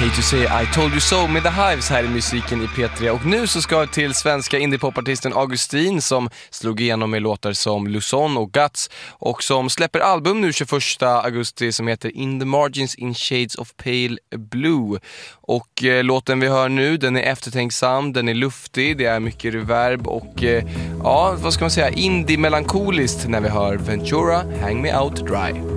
Hate to say I told you so med The Hives här i musiken i P3. Och nu så ska vi till svenska indiepopartisten Augustin som slog igenom med låtar som Luzon och Guts och som släpper album nu 21 augusti som heter In the Margins in Shades of Pale Blue. Och låten vi hör nu, den är eftertänksam, den är luftig, det är mycket reverb och ja, vad ska man säga, indie-melankoliskt när vi hör Ventura Hang Me Out Dry.